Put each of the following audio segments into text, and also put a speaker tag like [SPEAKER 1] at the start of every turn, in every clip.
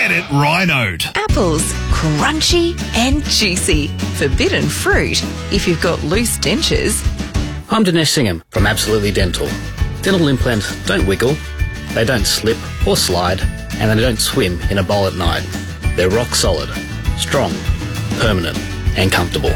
[SPEAKER 1] Get it rhinoed.
[SPEAKER 2] Apples, crunchy and juicy. Forbidden fruit if you've got loose dentures.
[SPEAKER 3] I'm Dinesh Singham from Absolutely Dental. Dental implants don't wiggle, they don't slip or slide, and they don't swim in a bowl at night. They're rock solid, strong, permanent and comfortable.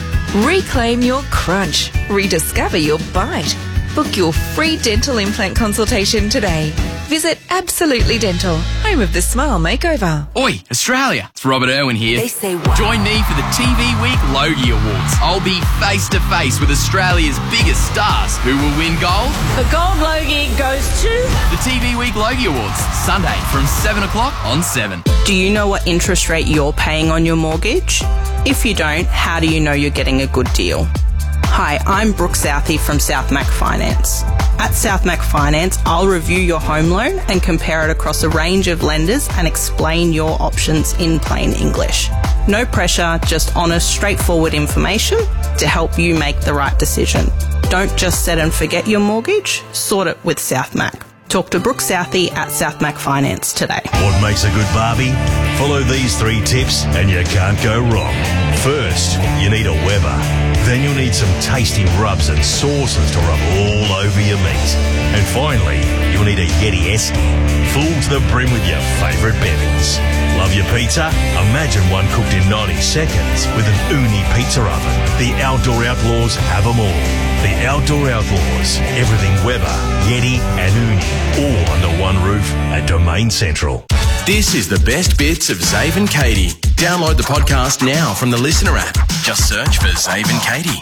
[SPEAKER 2] Reclaim your crunch. Rediscover your bite. Book your free dental implant consultation today. Visit Absolutely Dental, home of the Smile Makeover.
[SPEAKER 4] Oi, Australia. It's Robert Irwin here.
[SPEAKER 2] They say what?
[SPEAKER 4] Join me for the TV Week Logie Awards. I'll be face to face with Australia's biggest stars. Who will win gold?
[SPEAKER 5] The gold Logie goes to...
[SPEAKER 4] The TV Week Logie Awards, Sunday from 7 o'clock on 7.
[SPEAKER 6] Do you know what interest rate you're paying on your mortgage? If you don't, how do you know you're getting a good deal? Hi, I'm Brooke Southey from South Mac Finance. At South Mac Finance, I'll review your home loan and compare it across a range of lenders and explain your options in plain English. No pressure, just honest, straightforward information to help you make the right decision. Don't just set and forget your mortgage, sort it with South Mac. Talk to Brooke Southey at South Mac Finance today.
[SPEAKER 1] What makes a good barbie? Follow these 3 tips and you can't go wrong. First, you need a Weber. Then you'll need some tasty rubs and sauces to rub all over your meat. And finally, you'll need a Yeti Esky, full to the brim with your favourite bevies. Love your pizza? Imagine one cooked in 90 seconds with an Uni pizza oven. The Outdoor Outlaws have them all. The Outdoor Outlaws. Everything Weber, Yeti and Uni. All under one roof at Domain Central.
[SPEAKER 7] This is the best bits of Zave and Katie. Download the podcast now from the Listener app. Just search for Zave and Katie.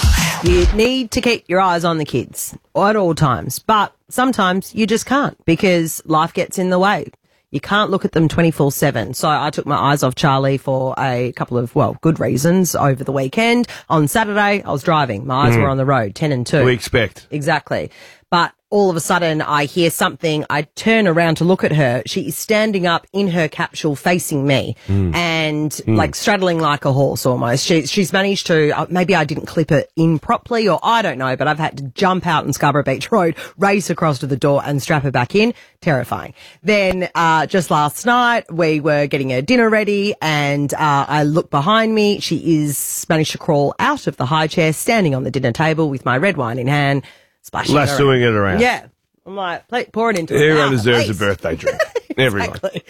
[SPEAKER 8] You need to keep your eyes on the kids at all times, but sometimes you just can't because life gets in the way. You can't look at them 24/7. So I took my eyes off Charlie for a couple of, good reasons over the weekend. On Saturday, I was driving. My eyes were on the road, 10 and 2.
[SPEAKER 9] We expect.
[SPEAKER 8] Exactly. But all of a sudden, I hear something. I turn around to look at her. She is standing up in her capsule facing me and like straddling like a horse almost. She's managed to, maybe I didn't clip it in properly or I don't know, but I've had to jump out on Scarborough Beach Road, race across to the door and strap her back in. Terrifying. Then just last night, we were getting her dinner ready and I look behind me. She is managed to crawl out of the high chair, standing on the dinner table with my red wine in hand. Splashing
[SPEAKER 9] Lassoing it around.
[SPEAKER 8] Yeah. I'm like, pour it into it.
[SPEAKER 9] Everyone deserves a birthday drink. Everyone.
[SPEAKER 8] Exactly.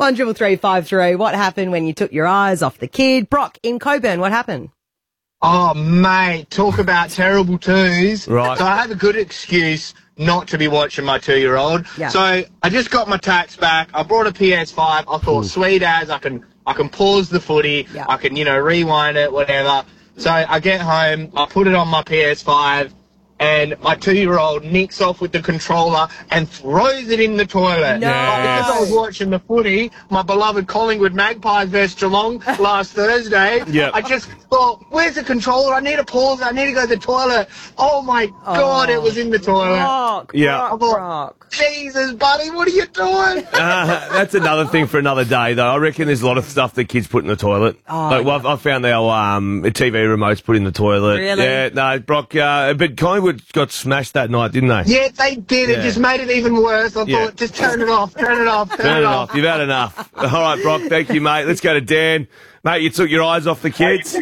[SPEAKER 8] 133353. What happened when you took your eyes off the kid? Brock in Coburn, what happened?
[SPEAKER 10] Oh, mate, talk about terrible twos.
[SPEAKER 9] Right.
[SPEAKER 10] So I have a good excuse not to be watching my 2-year-old.
[SPEAKER 8] Yeah.
[SPEAKER 10] So I just got my tats back. I brought a PS5. I thought, sweet as, I can pause the footy.
[SPEAKER 8] Yeah.
[SPEAKER 10] I can, rewind it, whatever. So I get home, I put it on my PS5. And my 2-year-old nicks off with the controller and throws it in the toilet.
[SPEAKER 8] No.
[SPEAKER 10] Because I was watching the footy, my beloved Collingwood Magpies versus Geelong last Thursday,
[SPEAKER 9] Yep.
[SPEAKER 10] I just thought, where's the controller? I need to pause. I need to go to the toilet. Oh, my God, it was in the toilet.
[SPEAKER 8] Brock,
[SPEAKER 9] Yeah.
[SPEAKER 8] Brock.
[SPEAKER 10] Jesus, buddy, what are you doing?
[SPEAKER 9] That's another thing for another day, though. I reckon there's a lot of stuff that kids put in the toilet. I found our TV remotes put in the toilet.
[SPEAKER 8] Really?
[SPEAKER 9] Yeah, no, Brock, but Collingwood got smashed that night, didn't they?
[SPEAKER 10] Yeah, they did.
[SPEAKER 9] Yeah.
[SPEAKER 10] It just made it even worse. I
[SPEAKER 9] Yeah.
[SPEAKER 10] thought, just turn it off, turn it off,
[SPEAKER 9] Turn it off. You've had enough. All right, Brock, thank you, mate. Let's go to Dan. Mate, you took your eyes off the kids.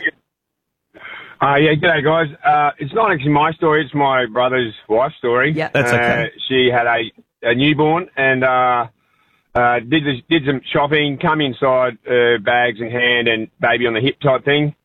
[SPEAKER 11] Yeah, g'day, guys. It's not actually my story. It's my brother's wife's story.
[SPEAKER 8] Yeah.
[SPEAKER 9] That's okay.
[SPEAKER 11] She had a newborn and did some shopping, come inside, bags in hand and baby on the hip type thing.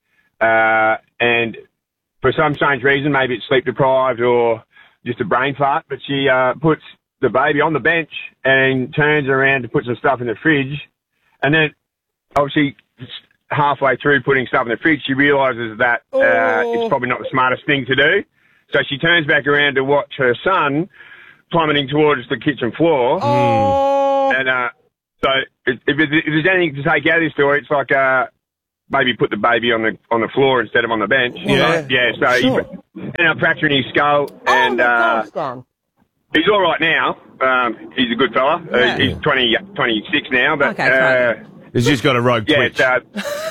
[SPEAKER 11] And for some strange reason, maybe it's sleep deprived or just a brain fart, but she puts the baby on the bench and turns around to put some stuff in the fridge. And then, obviously, halfway through putting stuff in the fridge, she realises that it's probably not the smartest thing to do. So she turns back around to watch her son plummeting towards the kitchen floor. And so if there's anything to take out of this story, it's like maybe put the baby on the floor instead of on the bench.
[SPEAKER 9] Yeah.
[SPEAKER 11] So he ended up fracturing his skull, and he's all right now. He's a good fella. He's 26 now, but
[SPEAKER 8] Okay,
[SPEAKER 9] he's just got a rogue twitch.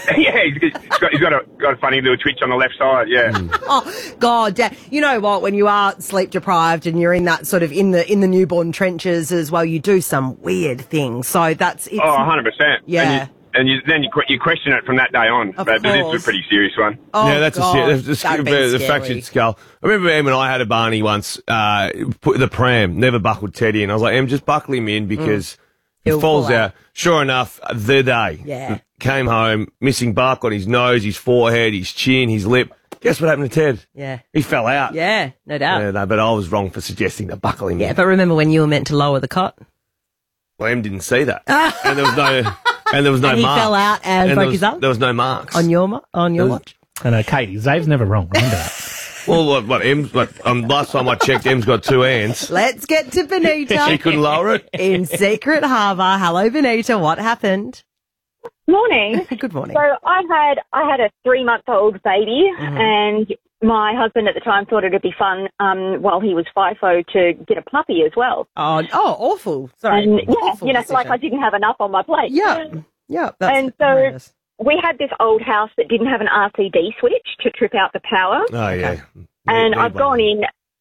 [SPEAKER 11] Yeah, he's got a funny little twitch on the left side. Yeah.
[SPEAKER 8] Oh God, yeah. You know what? When you are sleep deprived and you're in that sort of in the newborn trenches as well, you do some weird things. So it's
[SPEAKER 11] 100%.
[SPEAKER 8] Yeah.
[SPEAKER 11] And you question it from that day on. But this is a pretty serious one.
[SPEAKER 8] Oh,
[SPEAKER 9] yeah, that's
[SPEAKER 8] God,
[SPEAKER 9] the fractured skull. I remember Em and I had a Barney once, put the pram, never buckled Teddy in. I was like, Em, just buckle him in because he falls out. Sure enough, the day. Came home, missing bark on his nose, his forehead, his chin, his lip. Guess what happened to Ted?
[SPEAKER 8] Yeah.
[SPEAKER 9] He fell out.
[SPEAKER 8] Yeah, no doubt.
[SPEAKER 9] Yeah, no, but I was wrong for suggesting to buckle him in.
[SPEAKER 8] Yeah, but remember when you were meant to lower the cot?
[SPEAKER 9] Well, Em didn't see that. And there was no
[SPEAKER 8] and he
[SPEAKER 9] marks.
[SPEAKER 8] fell out and broke his arm?
[SPEAKER 9] There was no marks.
[SPEAKER 8] On your watch?
[SPEAKER 12] I know, Katie, Zave's never wrong. Remember that.
[SPEAKER 9] Well, last time I checked, Em's got 2 hands.
[SPEAKER 8] Let's get to Benita.
[SPEAKER 9] She couldn't lower it.
[SPEAKER 8] In Secret Harbour. Hello, Benita. What happened?
[SPEAKER 13] Morning.
[SPEAKER 8] Good morning.
[SPEAKER 13] So I had a 3-month-old baby, and my husband at the time thought it'd be fun while he was FIFO to get a puppy as well.
[SPEAKER 8] Oh, awful. Sorry.
[SPEAKER 13] And,
[SPEAKER 8] awful decision.
[SPEAKER 13] like I didn't have enough on my plate.
[SPEAKER 8] Yeah.
[SPEAKER 13] And so we had this old house that didn't have an RCD switch to trip out the power.
[SPEAKER 9] Oh, yeah.
[SPEAKER 13] And I've gone in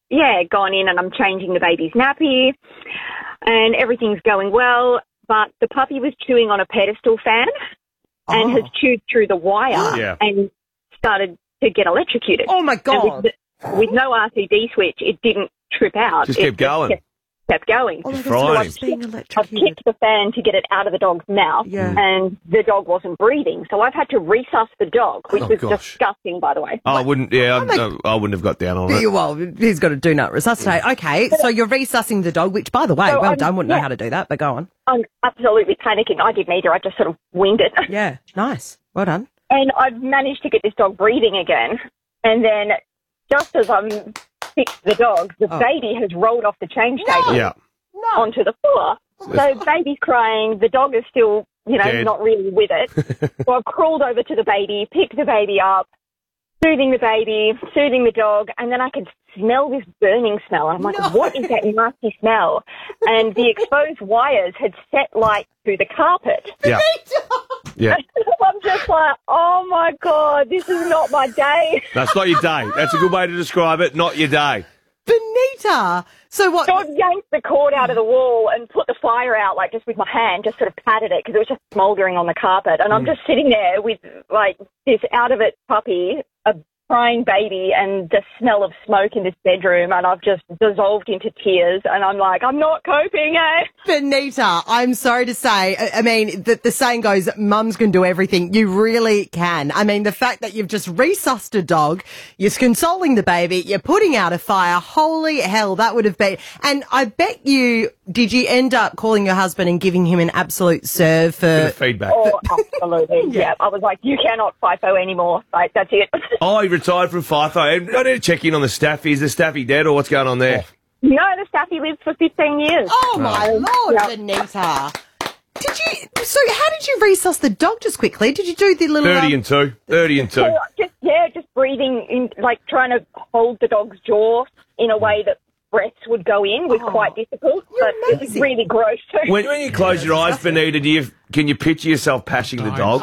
[SPEAKER 13] and I'm changing the baby's nappy and everything's going well. But the puppy was chewing on a pedestal fan and has chewed through the wire and started to get electrocuted.
[SPEAKER 8] Oh, my God.
[SPEAKER 13] With no RCD switch, it didn't trip out.
[SPEAKER 9] Just kept going.
[SPEAKER 13] Kept going.
[SPEAKER 8] Oh,
[SPEAKER 13] so I've kicked the fan to get it out of the dog's mouth, and the dog wasn't breathing. So I've had to resus the dog, which was disgusting, by the way.
[SPEAKER 9] I wouldn't have got down on it.
[SPEAKER 8] Well, he's got to do not resuscitate. Okay, so you're resussing the dog, which, by the way, well done. Wouldn't know how to do that, but go on.
[SPEAKER 13] I'm absolutely panicking. I didn't either. I just sort of winged it.
[SPEAKER 8] Yeah, nice. Well done.
[SPEAKER 13] And I've managed to get this dog breathing again. And then just as I'm fixed the dog, the baby has rolled off the change table onto the floor. So baby's crying. The dog is still,
[SPEAKER 9] dead.
[SPEAKER 13] not really with it. So I've crawled over to the baby, picked the baby up, soothing the baby, soothing the dog, and then I could smell this burning smell. I'm like, what is that nasty smell? And the exposed wires had set light through the carpet.
[SPEAKER 9] Yeah. Yeah.
[SPEAKER 13] I'm just like, oh my God, this is not my day.
[SPEAKER 9] That's not your day. That's a good way to describe it. Not your day.
[SPEAKER 8] Benita! So what?
[SPEAKER 13] So I yanked the cord out of the wall and put the fire out, like, just with my hand, just sort of patted it because it was just smouldering on the carpet. And I'm just sitting there with, like, this out-of-it puppy, a crying baby, and the smell of smoke in this bedroom, and I've just dissolved into tears, and I'm like, I'm not coping,
[SPEAKER 8] Benita, I'm sorry to say, I mean, the saying goes, mums can do everything. You really can. I mean, the fact that you've just resussed a dog, you're consoling the baby, you're putting out a fire, holy hell, that would have been, and I bet did you end up calling your husband and giving him an absolute serve for
[SPEAKER 9] feedback?
[SPEAKER 13] Oh, absolutely. Yeah. I was like, you cannot FIFO anymore. Like, that's it.
[SPEAKER 9] Oh, he retired from FIFO. I need to check in on the staffy. Is the staffy dead or what's going on there?
[SPEAKER 13] No, the staffy lived for 15 years.
[SPEAKER 8] Oh, my Lord, Benita. So how did you resus the dog just quickly? Did you do the little...
[SPEAKER 9] 30 and 2. 30 and 2.
[SPEAKER 13] So just breathing, in, like trying to hold the dog's jaw in a way that breaths would go in was quite difficult, but it was really gross too.
[SPEAKER 9] When you close your eyes, Benita, can you picture yourself pashing the dog?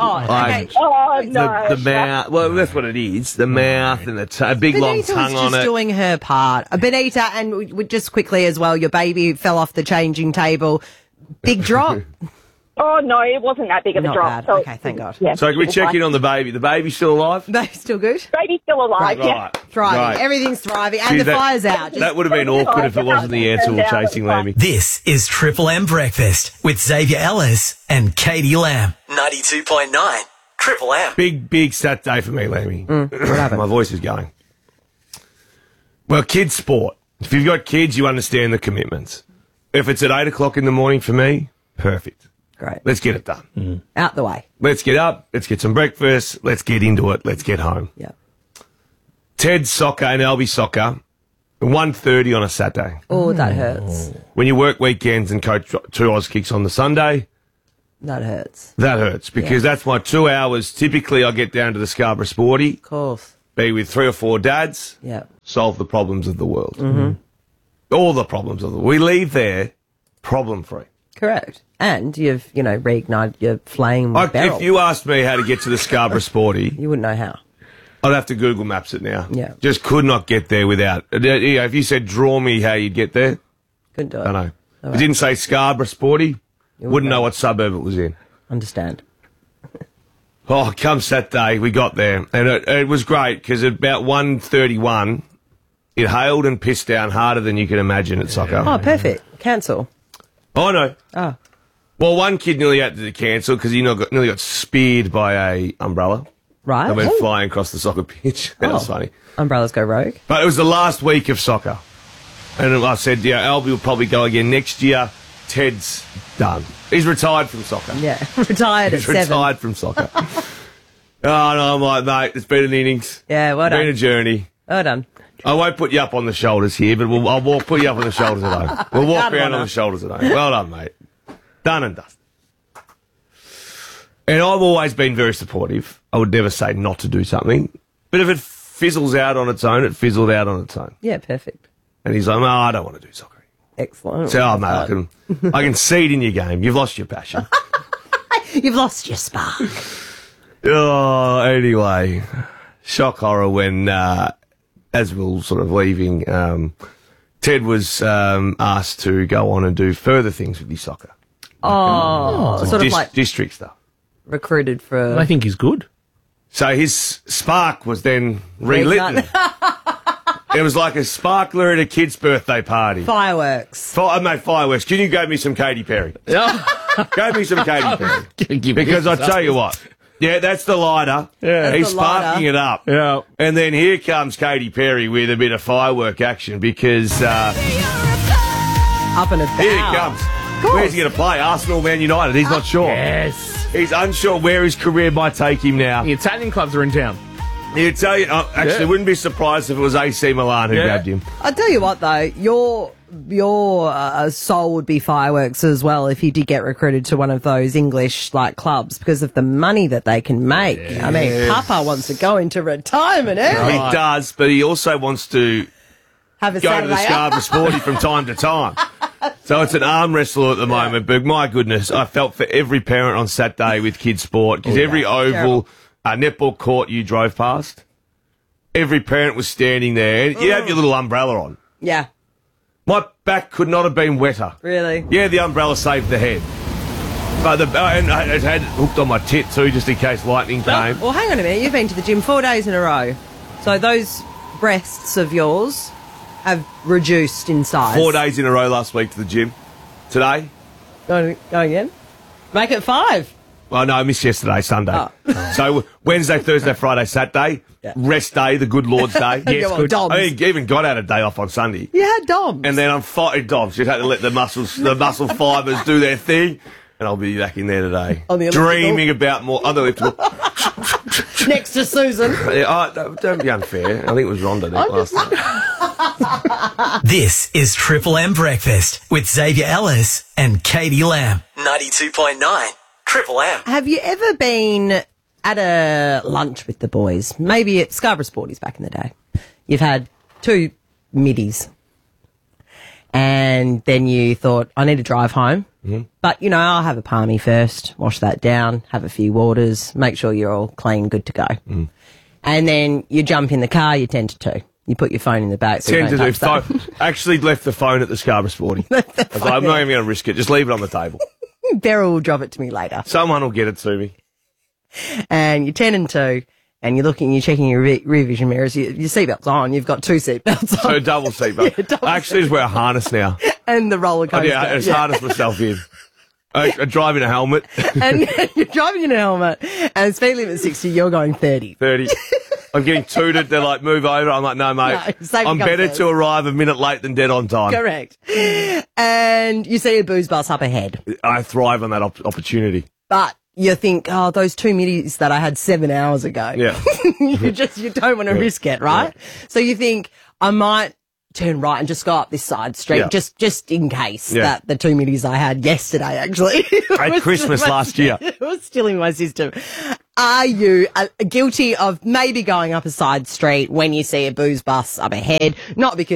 [SPEAKER 13] No.
[SPEAKER 9] The mouth. Well, that's what it is. The mouth and a big long tongue on it.
[SPEAKER 8] Benita was just doing her part. Benita, and just quickly as well, your baby fell off the changing table. Big drop.
[SPEAKER 13] Oh, no, it wasn't that big of a
[SPEAKER 8] Not
[SPEAKER 13] drop.
[SPEAKER 8] bad.
[SPEAKER 13] So,
[SPEAKER 8] okay, thank God.
[SPEAKER 13] Yeah,
[SPEAKER 9] so can we check in on the baby? The baby's still alive?
[SPEAKER 8] Baby's still good?
[SPEAKER 13] Baby's still alive,
[SPEAKER 8] Thriving.
[SPEAKER 9] Right.
[SPEAKER 8] Everything's thriving. And the fire's out.
[SPEAKER 9] That would have been awkward if it wasn't the answer we're chasing, Lammy.
[SPEAKER 14] This is Triple M Breakfast with Xavier Ellis and Katie Lamb. 92.9 Triple M.
[SPEAKER 9] Big Saturday for me, Lammy.
[SPEAKER 8] What happened?
[SPEAKER 9] My voice is going. Well, kids' sport. If you've got kids, you understand the commitments. If it's at 8 o'clock in the morning for me, perfect.
[SPEAKER 8] Great.
[SPEAKER 9] Let's get it done.
[SPEAKER 8] Out the way.
[SPEAKER 9] Let's get up. Let's get some breakfast. Let's get into it. Let's get home.
[SPEAKER 8] Yeah.
[SPEAKER 9] Ted's soccer and Albie's soccer, 1:30 on a Saturday.
[SPEAKER 8] Oh, that hurts.
[SPEAKER 9] When you work weekends and coach 2 Oz kicks on the Sunday,
[SPEAKER 8] that hurts.
[SPEAKER 9] That hurts because that's my 2 hours. Typically, I get down to the Scarborough Sporty.
[SPEAKER 8] Of course.
[SPEAKER 9] Be with 3 or 4 dads.
[SPEAKER 8] Yeah.
[SPEAKER 9] Solve the problems of the world. Mm-hmm. All the problems of the world. We leave there problem-free.
[SPEAKER 8] Correct. And you've, reignited your flame barrel.
[SPEAKER 9] If you asked me how to get to the Scarborough Sporty,
[SPEAKER 8] you wouldn't know how.
[SPEAKER 9] I'd have to Google Maps it now.
[SPEAKER 8] Yeah.
[SPEAKER 9] Just could not get there without. If you said, draw me how you'd get there,
[SPEAKER 8] couldn't do it.
[SPEAKER 9] I know. If you didn't say Scarborough Sporty, wouldn't know what suburb it was in.
[SPEAKER 8] Understand.
[SPEAKER 9] Oh, come Saturday, we got there. And it was great because at about 1:31, it hailed and pissed down harder than you can imagine at soccer.
[SPEAKER 8] Oh, perfect. Cancel.
[SPEAKER 9] Oh, no.
[SPEAKER 8] Oh.
[SPEAKER 9] Well, one kid nearly had to cancel because he nearly got speared by a umbrella.
[SPEAKER 8] Right.
[SPEAKER 9] That went flying across the soccer pitch. That was funny.
[SPEAKER 8] Umbrellas go rogue.
[SPEAKER 9] But it was the last week of soccer. And I said, Albie will probably go again next year. Ted's done. He's retired from soccer.
[SPEAKER 8] Yeah, retired at 7.
[SPEAKER 9] He's retired from soccer. Oh, no, I'm like, mate, it's been an innings.
[SPEAKER 8] Yeah, well done.
[SPEAKER 9] Been a journey.
[SPEAKER 8] Well done.
[SPEAKER 9] I won't put you up on the shoulders here, but I'll put you up on the shoulders at home. We'll walk around on the shoulders at home. Well done, mate. Done and dusted. And I've always been very supportive. I would never say not to do something. But if it fizzles out on its own, it fizzled out on its own.
[SPEAKER 8] Yeah, perfect.
[SPEAKER 9] And he's like, no, I don't want to do soccer.
[SPEAKER 8] Excellent.
[SPEAKER 9] So, mate, I can see it in your game. You've lost your passion.
[SPEAKER 8] You've lost your spark.
[SPEAKER 9] Oh, anyway. Shock horror when, as we were sort of leaving, Ted was asked to go on and do further things with his soccer.
[SPEAKER 8] Oh, sort of like
[SPEAKER 9] district stuff.
[SPEAKER 8] Recruited for...
[SPEAKER 12] I think he's good.
[SPEAKER 9] So his spark was then relit. It was like a sparkler at a kid's birthday party.
[SPEAKER 8] Fireworks.
[SPEAKER 9] I made fireworks. Can you go me some Katy Perry? Go me some Katy Perry. Because I tell you what. Yeah, that's the lighter. Yeah, he's sparking it up.
[SPEAKER 12] Yeah.
[SPEAKER 9] And then here comes Katy Perry with a bit of firework action because...
[SPEAKER 8] up and about.
[SPEAKER 9] Here he comes. Where's he going to play? Arsenal, Man United? He's not sure.
[SPEAKER 12] Yes.
[SPEAKER 9] He's unsure where his career might take him now.
[SPEAKER 12] The Italian clubs are in town.
[SPEAKER 9] The Italian... wouldn't be surprised if it was AC Milan who grabbed him.
[SPEAKER 8] I'll tell you what, though. Your soul would be fireworks as well if you did get recruited to one of those English clubs because of the money that they can make. Yes. I mean, Papa wants to go into retirement early.
[SPEAKER 9] He does, but he also wants to
[SPEAKER 8] have a
[SPEAKER 9] go to the Scarborough Sporty from time to time. So it's an arm wrestle at the moment, but my goodness, I felt for every parent on Saturday with kids sport because every oval netball court you drove past, every parent was standing there. You have your little umbrella on.
[SPEAKER 8] Yeah.
[SPEAKER 9] My back could not have been wetter.
[SPEAKER 8] Really?
[SPEAKER 9] Yeah, the umbrella saved the head. But and I had it hooked on my tit too, just in case lightning came.
[SPEAKER 8] Well, hang on a minute. You've been to the gym 4 days in a row. So those breasts of yours have reduced in size.
[SPEAKER 9] 4 days in a row last week to the gym. Today?
[SPEAKER 8] Go again? Make it 5.
[SPEAKER 9] Well, no, I missed yesterday, Sunday. Oh. So Wednesday, Thursday, Friday, Saturday, rest day, the good Lord's day.
[SPEAKER 8] Yes, good.
[SPEAKER 9] I even got out a day off on Sunday.
[SPEAKER 8] You had DOMs.
[SPEAKER 9] And then I'm fighting DOMs. You had to let the muscle fibres do their thing. And I'll be back in there today.
[SPEAKER 8] On the
[SPEAKER 9] dreaming about more other elliptical.
[SPEAKER 8] Next to Susan.
[SPEAKER 9] Don't be unfair. I think it was Rhonda last time.
[SPEAKER 14] This is Triple M Breakfast with Xavier Ellis and Katie Lamb. 92.9 Triple M.
[SPEAKER 8] Have you ever been at a lunch with the boys? Maybe at Scarborough Sporties back in the day. You've had 2 middies. And then you thought, I need to drive home. Mm-hmm. But, I'll have a palmy first, wash that down, have a few waters, make sure you're all clean, good to go. Mm. And then you jump in the car, you 10 to 2. You put your phone in the back. So
[SPEAKER 9] 10 to 2. Actually left the phone at the Scarborough Sporty. I'm not even going to risk it. Just leave it on the table.
[SPEAKER 8] Beryl will drop it to me later.
[SPEAKER 9] Someone will get it to me.
[SPEAKER 8] And you're 10 and 2. And you're checking your rear vision mirrors. Your seatbelt's on. You've got 2 seatbelts on.
[SPEAKER 9] So double seatbelt.
[SPEAKER 8] Yeah,
[SPEAKER 9] I actually just wear a harness now.
[SPEAKER 8] And the roller coaster.
[SPEAKER 9] I just harness myself in. I drive in a helmet.
[SPEAKER 8] And you're driving in a helmet. And speed limit 60, you're going 30.
[SPEAKER 9] 30. I'm getting tooted. They're like, move over. I'm like, no, mate. No, I'm better to arrive a minute late than dead on time.
[SPEAKER 8] Correct. And you see a booze bus up ahead.
[SPEAKER 9] I thrive on that opportunity.
[SPEAKER 8] But you think, those 2 middies that I had 7 hours ago.
[SPEAKER 9] Yeah.
[SPEAKER 8] you don't want to risk it, right? Yeah. So you think, I might turn right and just go up this side street, just in case that the 2 middies I had yesterday, actually.
[SPEAKER 9] At Christmas last year.
[SPEAKER 8] It was still in my system. Are you guilty of maybe going up a side street when you see a booze bus up ahead? Not because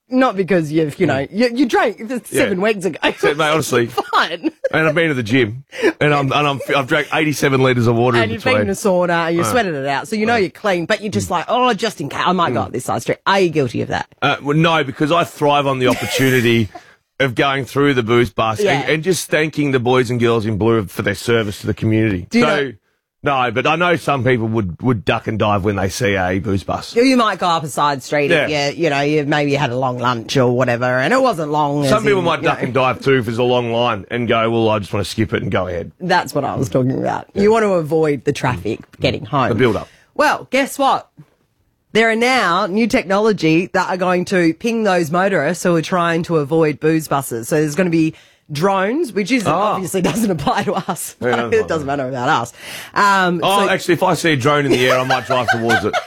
[SPEAKER 8] Not because you you drank 7 weeks ago.
[SPEAKER 9] So, mate, honestly.
[SPEAKER 8] Fine.
[SPEAKER 9] And I've been to the gym, and I've drank 87 litres of water
[SPEAKER 8] and
[SPEAKER 9] in
[SPEAKER 8] you've
[SPEAKER 9] between.
[SPEAKER 8] been in a sauna, and you sweated it out, so you know you're clean, but you're just like, oh, just in case, I might go up this side street. Are you guilty of that?
[SPEAKER 9] Well, no, because I thrive on the opportunity of going through the booze bus and just thanking the boys and girls in blue for their service to the community. No, but I know some people would duck and dive when they see a booze bus.
[SPEAKER 8] You might go up a side street if you maybe had a long lunch or whatever, and it wasn't long.
[SPEAKER 9] Some people might duck and dive too if there's a long line and go, well, I just want to skip it and go ahead.
[SPEAKER 8] That's what I was talking about. You want to avoid the traffic getting home.
[SPEAKER 9] The build-up.
[SPEAKER 8] Well, guess what? There are now new technology that are going to ping those motorists who are trying to avoid booze buses. So there's going to be drones, which obviously doesn't apply to us.
[SPEAKER 9] Yeah,
[SPEAKER 8] it doesn't matter about us.
[SPEAKER 9] Actually, if I see a drone in the air, I might drive towards it.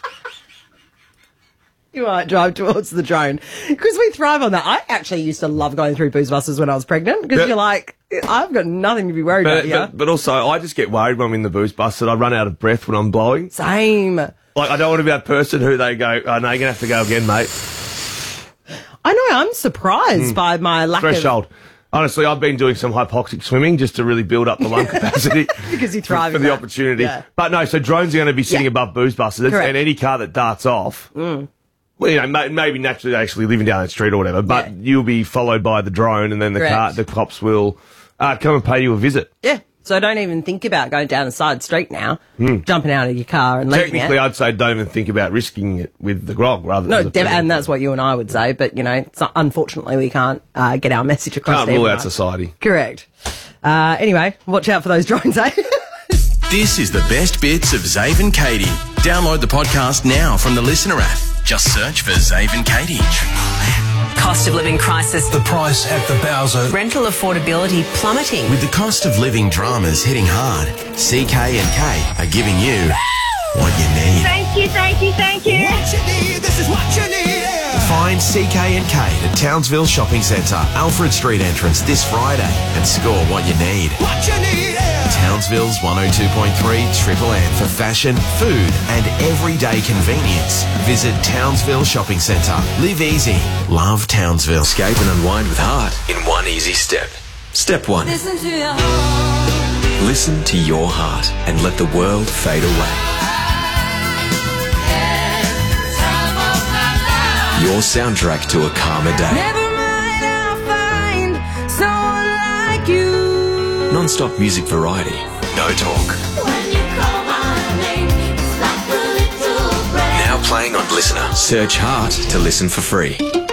[SPEAKER 8] You might drive towards the drone. Because we thrive on that. I actually used to love going through booze buses when I was pregnant, because you're like, I've got nothing to be worried about here.
[SPEAKER 9] But also, I just get worried when I'm in the booze bus that I run out of breath when I'm blowing.
[SPEAKER 8] Same.
[SPEAKER 9] Like, I don't want to be that person who they go, oh, no, you're going to have to go again, mate.
[SPEAKER 8] I know, I'm surprised by my lack of...
[SPEAKER 9] Threshold. Honestly, I've been doing some hypoxic swimming just to really build up the lung capacity.
[SPEAKER 8] Because you thrive
[SPEAKER 9] for the opportunity. Yeah. But no, so drones are going to be sitting above booze buses.
[SPEAKER 8] Correct.
[SPEAKER 9] And any car that darts off, well, maybe naturally actually living down the street or whatever, but you'll be followed by the drone, and then the cops will come and pay you a visit.
[SPEAKER 8] Yeah. So don't even think about going down a side street now, jumping out of your car and leaving it.
[SPEAKER 9] Technically, I'd say don't even think about risking it with the grog rather than...
[SPEAKER 8] and that's what you and I would say, but, unfortunately we can't get our message across.
[SPEAKER 9] Can't rule out society.
[SPEAKER 8] Correct. Anyway, watch out for those drones, eh?
[SPEAKER 7] This is the best bits of Zave and Katie. Download the podcast now from the Listener app. Just search for Zave and Katie.
[SPEAKER 14] Cost of living crisis.
[SPEAKER 7] The price at the Bowser.
[SPEAKER 14] Rental affordability plummeting.
[SPEAKER 7] With the cost of living dramas hitting hard, CK&K are giving you what you need.
[SPEAKER 15] Thank you, thank you, thank you.
[SPEAKER 7] What you need, this is what you need. Find CK&K at Townsville Shopping Centre, Alfred Street entrance this Friday, and score what you need. What you need. Townsville's 102.3 Triple M for fashion, food and everyday convenience. Visit Townsville Shopping Centre. Live easy. Love Townsville. Escape and unwind with heart in one easy step. Step 1.
[SPEAKER 15] Listen to your heart.
[SPEAKER 7] Listen to your heart and let the world fade away. Your soundtrack to a calmer day.
[SPEAKER 15] Never mind, I'll find someone like you.
[SPEAKER 7] Non-stop music variety. No talk.
[SPEAKER 15] When you call my name, it's like a little breath.
[SPEAKER 7] Now playing on Listener. Search Heart to listen for free.